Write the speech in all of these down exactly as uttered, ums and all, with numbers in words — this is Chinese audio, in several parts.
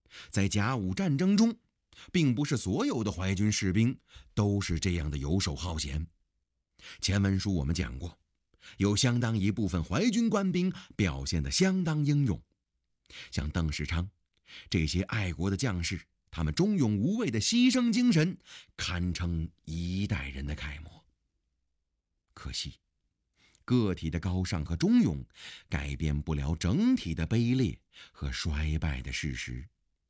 在甲午战争中，并不是所有的淮军士兵都是这样的游手好闲。前文书我们讲过，有相当一部分淮军官兵表现得相当英勇，像邓世昌这些爱国的将士，他们忠勇无畏的牺牲精神堪称一代人的楷模。可惜个体的高尚和忠勇改变不了整体的卑劣和衰败的事实。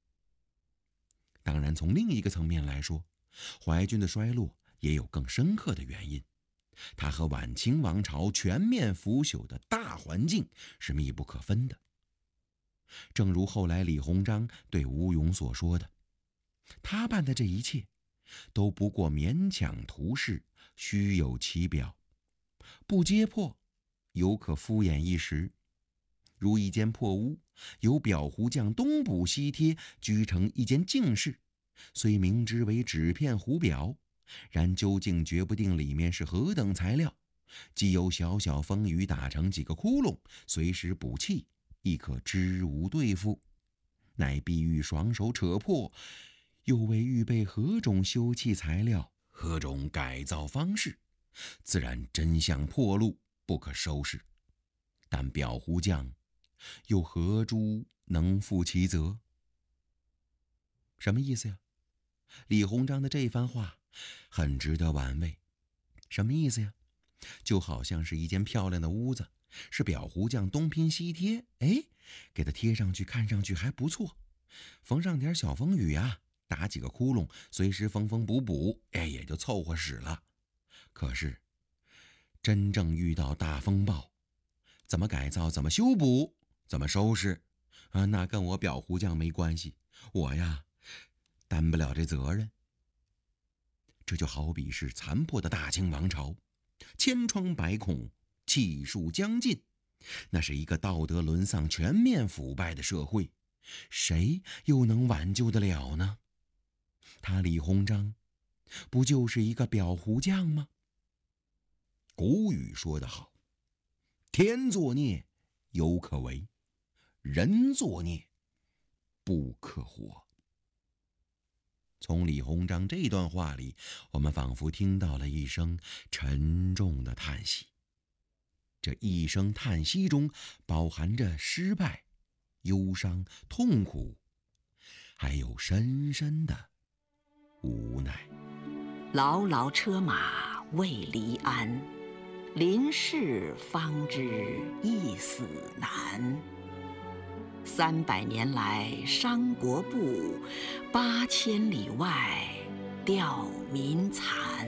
当然，从另一个层面来说，淮军的衰落也有更深刻的原因，它和晚清王朝全面腐朽的大环境是密不可分的。正如后来李鸿章对吴勇所说的，他办的这一切都不过勉强图示，虚有其表，不揭破犹可敷衍一时。如一间破屋，有裱糊匠东补西贴，居成一间净室，虽明知为纸片糊表，然究竟决不定里面是何等材料，既有小小风雨打成几个窟窿，随时补气，亦可支吾对付。乃必欲双手扯破，又为预备何种修葺材料，何种改造方式，自然真相破露，不可收拾。但裱糊匠又何诸能负其责？什么意思呀？李鸿章的这番话很值得玩味。什么意思呀？就好像是一间漂亮的屋子，是裱糊匠东拼西贴，哎，给它贴上去，看上去还不错，缝上点小风雨啊，打几个窟窿，随时缝缝补补，哎，也就凑合使了。可是真正遇到大风暴，怎么改造，怎么修补，怎么收拾啊？那跟我裱糊匠没关系，我呀担不了这责任。这就好比是残破的大清王朝，千疮百孔，气数将尽，那是一个道德沦丧、全面腐败的社会，谁又能挽救得了呢？他李鸿章不就是一个裱糊匠吗？古语说得好，天作孽犹可为，人作孽不可活。从李鸿章这段话里，我们仿佛听到了一声沉重的叹息。这一声叹息中饱含着失败、忧伤、痛苦，还有深深的无奈。 牢牢车马未离鞍，临事方知一死难。三百年来伤国不，八千里外吊民残。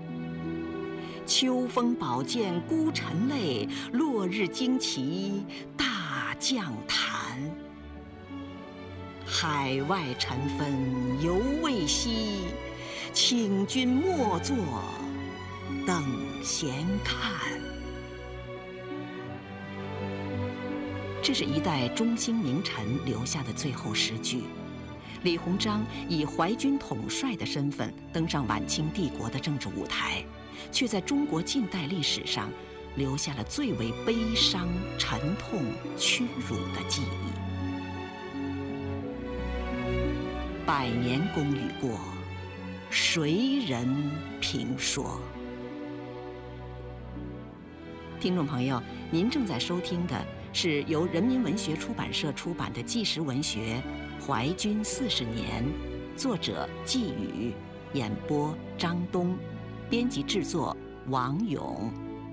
秋风宝剑孤臣泪，落日旌旗大将坛。海外尘纷犹未息，请君莫作等闲看。这是一代中兴名臣留下的最后诗句。李鸿章以淮军统帅的身份登上晚清帝国的政治舞台，却在中国近代历史上留下了最为悲伤、沉痛、屈辱的记忆。百年功与过，谁人评说？听众朋友，您正在收听的是由人民文学出版社出版的纪实文学《淮军四十年》，作者季宇，演播张东，编辑制作王勇。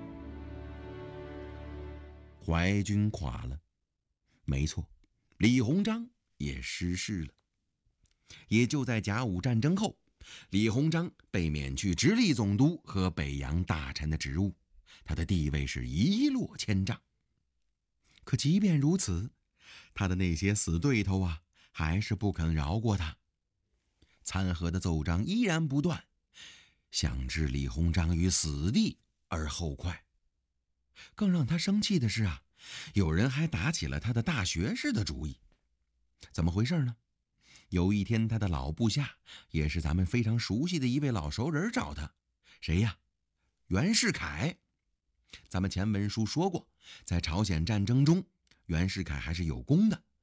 淮军垮了，没错，李鸿章也失势了。也就在甲午战争后，李鸿章被免去直隶总督和北洋大臣的职务，他的地位是一落千丈。可即便如此，他的那些死对头啊，还是不肯饶过他。参劾的奏章依然不断，想置李鸿章于死地而后快。更让他生气的是啊，有人还打起了他的大学士的主意。怎么回事呢？有一天，他的老部下，也是咱们非常熟悉的一位老熟人找他。谁呀？袁世凯。咱们前文书说过，在朝鲜战争中，袁世凯还是有功的，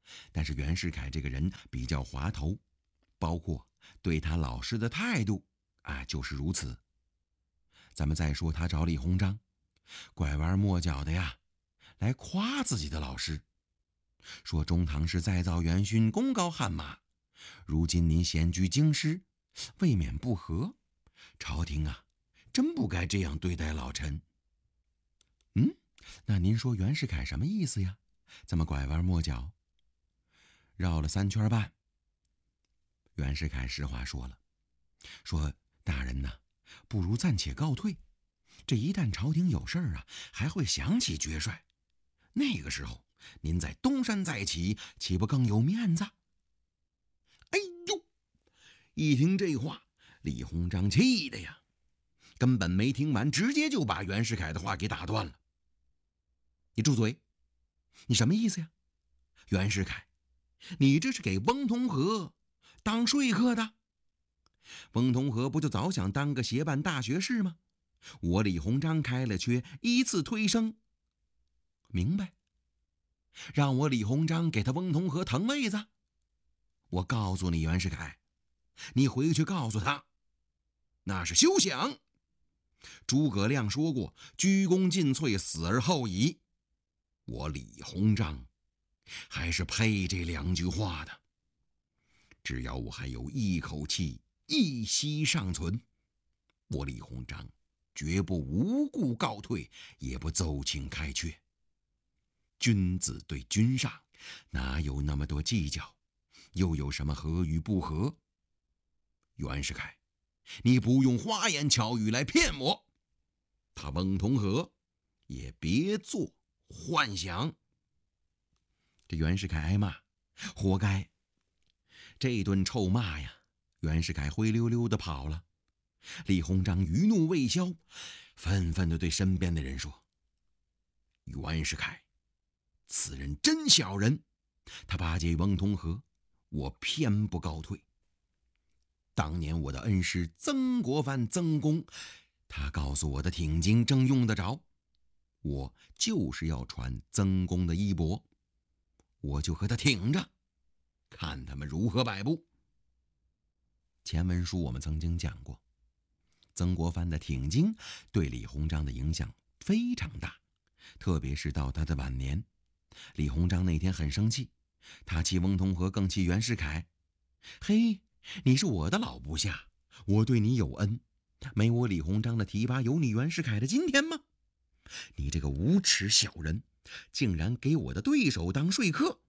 但是袁世凯这个人比较滑头，包括对他老师的态度啊，就是如此。咱们再说他找李鸿章，拐弯抹角的呀，来夸自己的老师，说中堂是再造元勋，功高汗马，如今您闲居京师，未免不和，朝廷啊，真不该这样对待老臣。嗯，那您说袁世凯什么意思呀？这么拐弯抹角？绕了三圈半，袁世凯实话说了，说大人呐，不如暂且告退，这一旦朝廷有事儿啊，还会想起爵帅，那个时候您在东山再起，岂不更有面子？哎呦，一听这话，李鸿章气的呀，根本没听完，直接就把袁世凯的话给打断了。你住嘴！你什么意思呀？袁世凯，你这是给翁同龢当说客的？翁同龢不就早想当个协办大学士吗？我李鸿章开了缺，依次推升。明白？让我李鸿章给他翁同龢腾位子？我告诉你，袁世凯，你回去告诉他，那是休想。诸葛亮说过，鞠躬尽瘁，死而后已。我李鸿章还是配这两句话的。只要我还有一口气，一息尚存，我李鸿章绝不无故告退，也不奏请开阙。君子对君上，哪有那么多计较？又有什么合与不合？袁世凯，你不用花言巧语来骗我。他翁同龢也别做幻想。这袁世凯挨骂，活该。这顿臭骂呀，袁世凯灰溜溜的跑了。李鸿章余怒未消，愤愤地对身边的人说：袁世凯，此人真小人，他巴结翁同龢，我偏不告退。当年我的恩师曾国藩曾公，他告诉我的挺经正用得着，我就是要传曾公的衣钵，我就和他挺着，看他们如何摆布。前文书我们曾经讲过，曾国藩的挺经对李鸿章的影响非常大，特别是到他的晚年。李鸿章那天很生气，他气翁同龢，更气袁世凯。嘿，你是我的老部下，我对你有恩，没我李鸿章的提拔，有你袁世凯的今天吗？你这个无耻小人，竟然给我的对手当说客！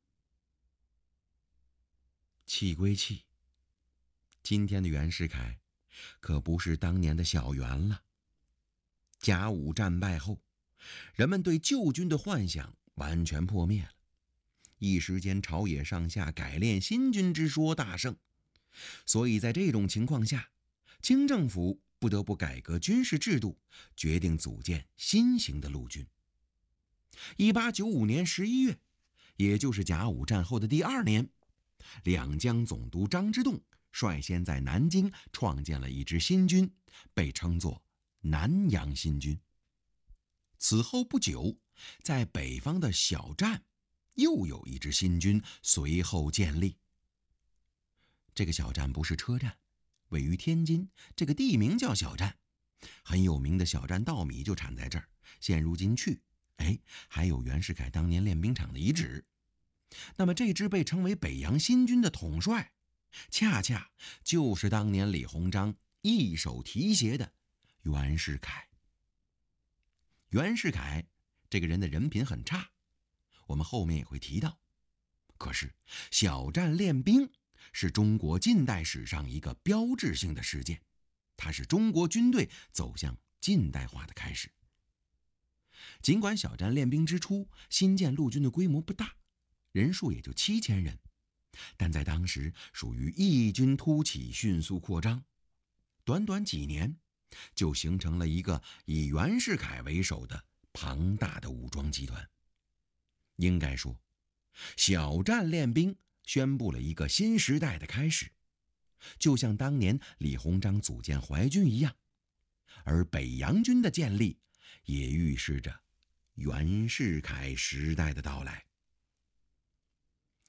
气归气，今天的袁世凯可不是当年的小袁了。甲午战败后，人们对旧军的幻想完全破灭了，一时间朝野上下改练新军之说大盛。所以在这种情况下，清政府不得不改革军事制度，决定组建新型的陆军。一八九五年十一月，也就是甲午战后的第二年，两江总督张之洞率先在南京创建了一支新军，被称作南洋新军。此后不久，在北方的小站又有一支新军随后建立。这个小站不是车站，位于天津，这个地名叫小站，很有名的小站稻米就产在这儿。现如今去，哎，还有袁世凯当年练兵场的遗址。那么这支被称为北洋新军的统帅，恰恰就是当年李鸿章一手提携的袁世凯。袁世凯这个人的人品很差，我们后面也会提到。可是小站练兵是中国近代史上一个标志性的事件，它是中国军队走向近代化的开始。尽管小站练兵之初，新建陆军的规模不大，人数也就七千人，但在当时属于异军突起，迅速扩张。短短几年，就形成了一个以袁世凯为首的庞大的武装集团。应该说，小站练兵宣布了一个新时代的开始，就像当年李鸿章组建淮军一样，而北洋军的建立也预示着袁世凯时代的到来。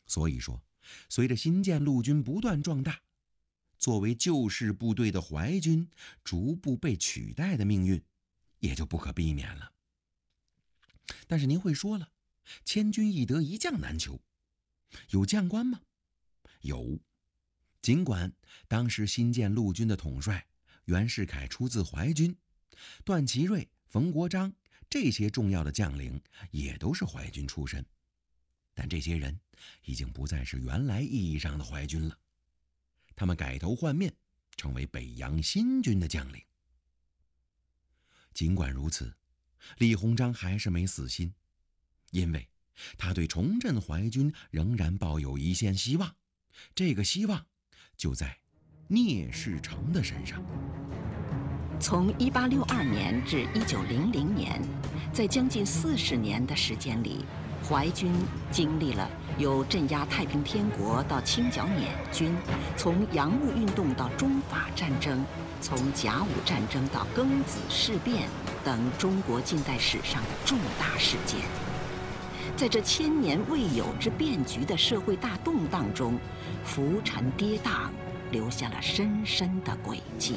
所以说，随着新建陆军不断壮大，作为旧式部队的淮军逐步被取代的命运也就不可避免了。但是您会说了，千军易得，一将难求，有将官吗？有。尽管当时新建陆军的统帅袁世凯出自淮军，段祺瑞、冯国璋这些重要的将领也都是淮军出身，但这些人已经不再是原来意义上的淮军了，他们改头换面，成为北洋新军的将领。尽管如此，李鸿章还是没死心，因为他对重振淮军仍然抱有一线希望，这个希望就在聂士成的身上。 从一八六二年至一九零零年，在将近四十年的时间里，淮军经历了由镇压太平天国到清剿捻军，从洋务运动到中法战争，从甲午战争到庚子事变等中国近代史上的重大事件。在这千年未有之变局的社会大动荡中，浮沉跌宕，留下了深深的轨迹。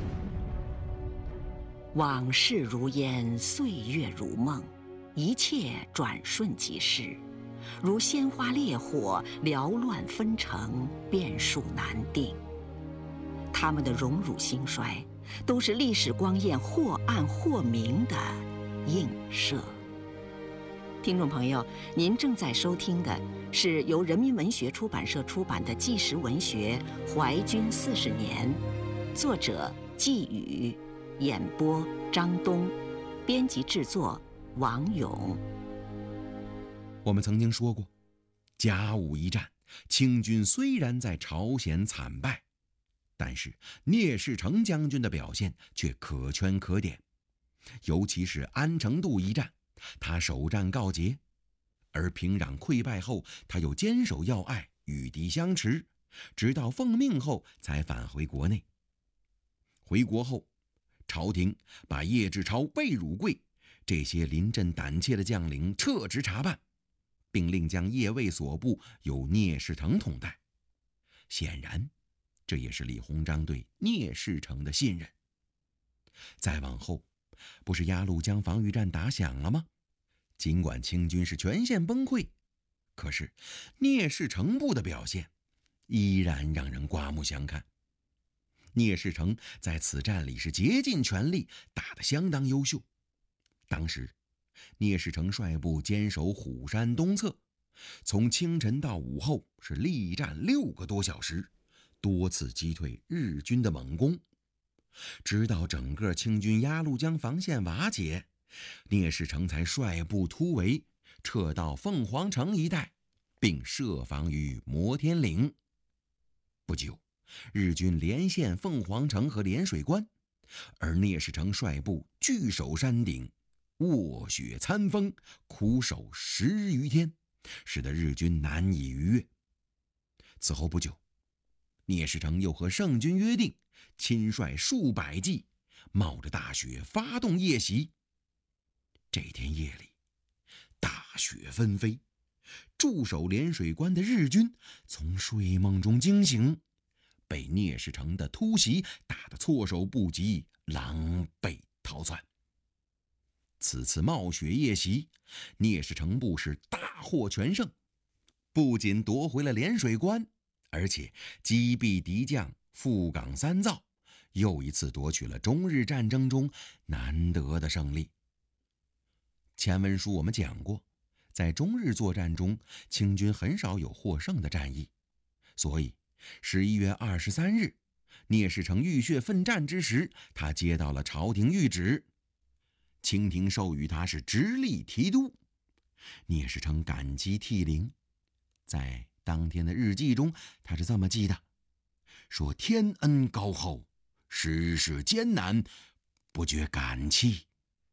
往事如烟，岁月如梦，一切转瞬即逝，如鲜花烈火，缭乱纷呈，变数难定。他们的荣辱兴衰，都是历史光焰或暗或明的映射。听众朋友，您正在收听的是由人民文学出版社出版的纪实文学《淮军四十年》，作者季宇，演播张东，编辑制作王勇。 我们曾经说过，甲午一战，清军虽然在朝鲜惨败，但是聂士成将军的表现却可圈可点，尤其是安城渡一战，他首战告捷，而平壤溃败后，他又坚守要隘，与敌相持，直到奉命后才返回国内。回国后，朝廷把叶志超、魏汝贵这些临阵胆怯的将领撤职查办，并令将叶魏所部由聂士成统带。显然，这也是李鸿章对聂士成的信任。再往后，不是鸭绿江防御战打响了吗？尽管清军是全线崩溃，可是聂士成部的表现依然让人刮目相看。聂士成在此战里是竭尽全力，打得相当优秀。当时聂士成率部坚守虎山东侧，从清晨到午后是力战六个多小时，多次击退日军的猛攻，直到整个清军鸭绿江防线瓦解，聂士成才率部突围，撤到凤凰城一带，并设防于摩天岭。不久，日军连陷凤凰城和涟水关，而聂士成率部据守山顶，卧雪餐风，苦守十余天，使得日军难以逾越。此后不久，聂士成又和盛军约定，亲率数百骑，冒着大雪发动夜袭。这天夜里，大雪纷飞，驻守涟水关的日军从睡梦中惊醒，被聂士成的突袭打得措手不及，狼狈逃窜。此次冒雪夜袭，聂士成部是大获全胜，不仅夺回了涟水关，而且击毙敌将赴港三造，又一次夺取了中日战争中难得的胜利。前文书我们讲过，在中日作战中，清军很少有获胜的战役，所以十一月二十三日，聂士成浴血奋战之时，他接到了朝廷谕旨，清廷授予他是直隶提督。聂士成感激涕零，在当天的日记中，他是这么记的，说天恩高厚，时事艰难，不觉感戚。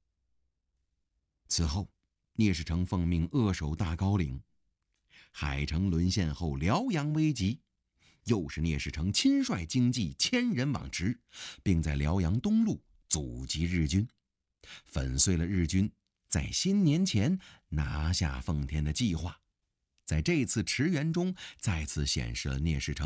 此后，聂士成奉命扼守大高岭。海城沦陷后，辽阳危急，又是聂士成亲率精骑千人往直，并在辽阳东路阻击日军，粉碎了日军在新年前拿下奉天的计划， 在这次驰援中再次显示了聂士成